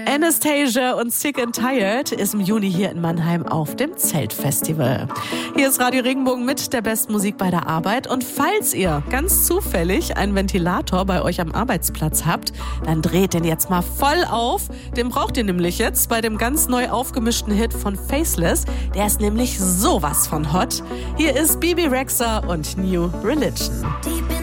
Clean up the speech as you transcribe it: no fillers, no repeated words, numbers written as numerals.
Anastasia und Sick and Tired ist im Juni hier in Mannheim auf dem Zeltfestival. Hier ist Radio Regenbogen mit der besten Musik bei der Arbeit. Und falls ihr ganz zufällig einen Ventilator bei euch am Arbeitsplatz habt, dann dreht den jetzt mal voll auf. Den braucht ihr nämlich jetzt bei dem ganz neu aufgemischten Hit von Faceless. Der ist nämlich sowas von hot. Hier ist Bebe Rexha und New Religion.